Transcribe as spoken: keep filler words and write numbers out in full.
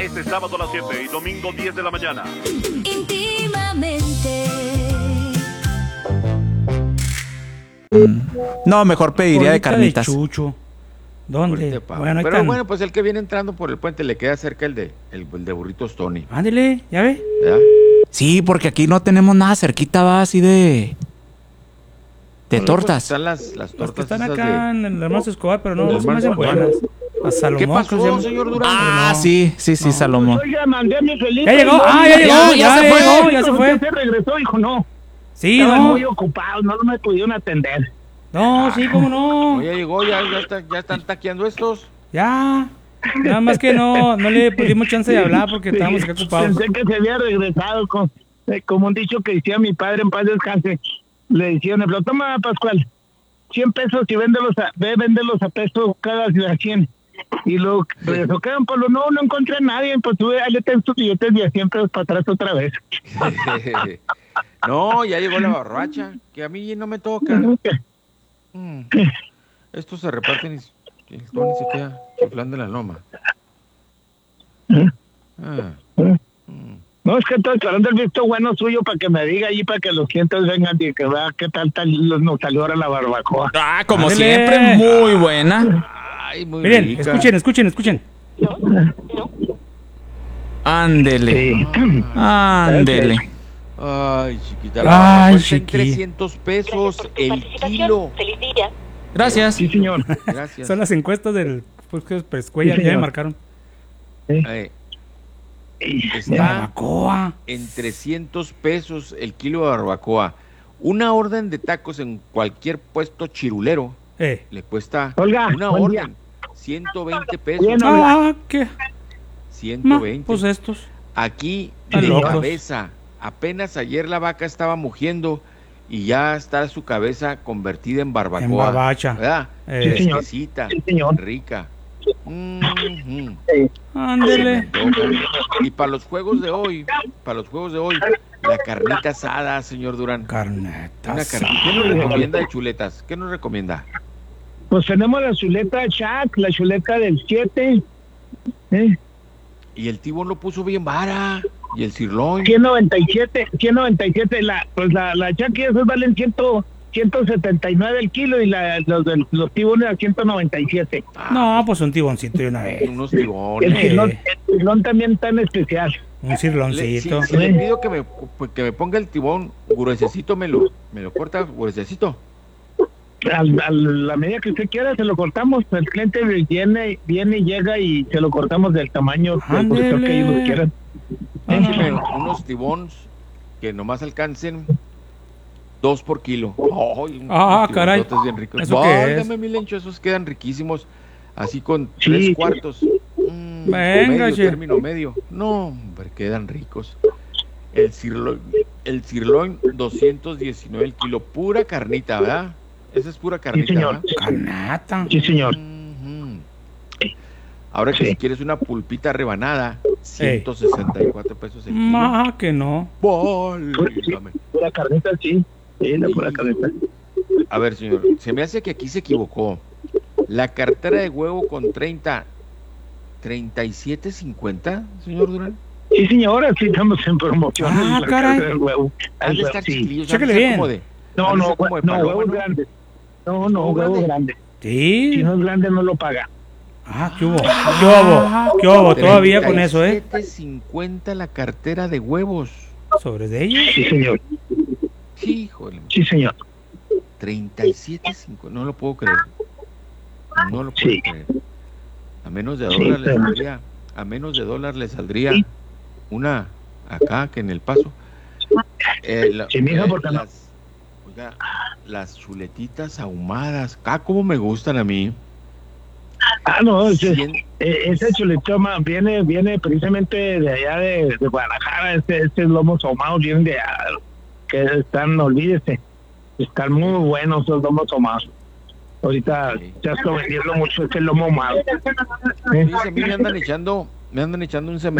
Este sábado a las siete y domingo diez de la mañana. Íntimamente. No, mejor pediría de carnitas. De Chucho. ¿Dónde? Bueno, Pero están. Bueno, pues el que viene entrando por el puente le queda cerca el de el, el de Burritos Tony. Ándele, ya ve. ¿Verdad? Sí, porque aquí no tenemos nada cerquita, va así de. De Bueno, tortas. Pues están las, las tortas. Los que están esas acá de... en el hermano Escobar, pero no, El no se me hacen hermano buenas. A Salomón. ¿Qué pasó, señor Durán? Ah, no. sí, sí, sí, No. Salomón. Oiga, mandé a mi Felipe. Ya llegó, no, ah, ya llegó, ya, ya, ya se llegó, fue. ya se fue. Se regresó, hijo, no. Sí, Estaban no. muy ocupados, no me pudieron atender. No, sí, cómo No, no. ya llegó, ya, ya, está, ya están taqueando estos. Ya. Nada más que no, no le dimos chance de hablar porque estábamos acá ocupados. Pensé que se había regresado con, eh, como un dicho que decía mi padre en paz descanse. Le decían, pero toma, Pascual, cien pesos y véndelos a, ve, véndelos a pesos cada ciudad cien. Y luego regresó, quedan por lo no, no encontré a nadie, pues tuve, ahí le tengo tus billetes y a cien pesos para atrás otra vez. No, ya llegó la barbacha, que a mí no me toca. Mm. Estos se reparten y el Tony se queda chiflando en la loma. Ah. Mm. No, es que estoy esperando el visto bueno suyo para que me diga ahí, para que los clientes vengan y que vea qué tal, tal nos salió ahora la barbacoa. Ah, como Ándele. siempre, muy buena. Ay, muy Miren, rica. escuchen, escuchen, escuchen. Ándele, Sí. ándele. Ay, chiquita, la Ay, barbacoa está en chiqui. trescientos pesos el kilo. Gracias. Sí, señor. Gracias. Son las encuestas del pues, que Pescuella, Sí, ya me señor. marcaron. Eh, está Barbacoa. en trescientos pesos el kilo de barbacoa. Una orden de tacos en cualquier puesto chirulero Eh. le cuesta Olga, una buen orden. día. ciento veinte pesos. Bien, Ah, ¿qué? ciento Ma, veinte. pues estos. Aquí Están de locos. cabeza. Apenas ayer la vaca estaba mugiendo y ya está su cabeza convertida en barbacoa. En barbacha. ¿Verdad? Eh. Sí, señor. Fresquecita, Sí, señor. rica. Mhm. Ándele. Y para los juegos de hoy, para los juegos de hoy, la carnita asada, señor Durán. Carneta. Una carnita. ¿Qué nos recomienda de chuletas? ¿Qué nos recomienda? Pues tenemos la chuleta Shack, la chuleta del siete, ¿eh? Y el tibón lo puso bien vara. Y el sirloin. ciento noventa y siete, ciento noventa y siete, la, pues la, la Shack y esos valen cien, ciento setenta y nueve el kilo y la, los, del- los tibones a ciento noventa y siete. No, pues un tiboncito de una vez. Unos El tibones. filón, el filón también tan especial. Un Le, si, cirloncito. si le pido que me, pues, que me ponga el tibón gruesecito, me lo, me lo corta gruesecito. Al, a la medida que usted quiera se lo cortamos, el cliente viene, viene y llega y se lo cortamos del tamaño del grosor que ellos quieran. Écheme unos tibones que nomás alcancen dos por kilo. Ay, unos Ah, caray. tibonzotes bien ricos. ¿Eso qué es? Válgame, mi lencho, esos quedan riquísimos. Así con Sí. tres cuartos. Mm, Venga, medio, che. término medio. No, hombre, quedan ricos. El sirloin, el sirloin doscientos diecinueve el kilo. Pura carnita, ¿verdad? Esa es pura carnita, señor. ¿verdad? Carnata. Sí, señor. Ujú. Ahora que Sí. si quieres una pulpita rebanada, ciento sesenta y cuatro pesos el kilo. Ma, que no. Válgame. Pura carnita, sí. Sí, la pura Sí. carnita. A ver, señor, se me hace que aquí se equivocó. La cartera de huevo con treinta, treinta y siete cincuenta, señor Durán. Sí, señora, sí estamos en promoción. Ah, la caray. cartera del huevo. Han de El estar huevo, sí. chiquillos, Chéquele han de ser bien. como de- No, han de no, ser como de no, paloma, huevos ¿no? grandes. No, no, ¿Huevo huevo grande? grande. Sí. Si no es grande, no lo paga. Ah, ¿qué hubo? ¿Qué hubo? ¿Qué hubo? Todavía con eso, ¿eh? treinta y siete cincuenta la cartera de huevos. Sobre de ellos. Sí, señor. Híjole, Sí, señor. treinta y siete cincuenta, no lo puedo creer. No lo puedo Sí. creer. A menos de Sí, dólar le pero- saldría, a menos de dólar le saldría Sí. una acá que en El Paso. Eh, la- Sí, mija, eh, ¿por qué no? las, oiga, las chuletitas ahumadas, ah, cómo me gustan a mí. Ah, no, ese, Cien- eh, ese chuletoma viene viene precisamente de allá de, de Guadalajara. Este, este lomos ahumados vienen de allá, que están, olvídese, están muy buenos esos lomos ahumados. Ahorita Sí. ya estoy vendiendo mucho este lomo ahumado. ¿Eh? Dice, a mí me andan echando, me andan echando un